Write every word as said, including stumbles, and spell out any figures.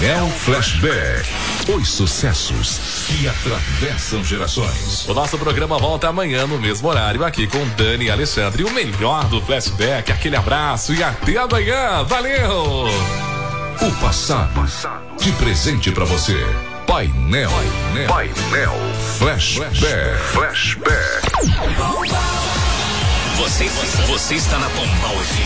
Painel Flashback. Os sucessos que atravessam gerações. O nosso programa volta amanhã no mesmo horário, aqui com Dani e Alexandre. O melhor do Flashback. Aquele abraço e até amanhã. Valeu! O passado de presente pra você. Painel, Painel, Painel Flashback. Flashback. Você, você está na Pombal F M.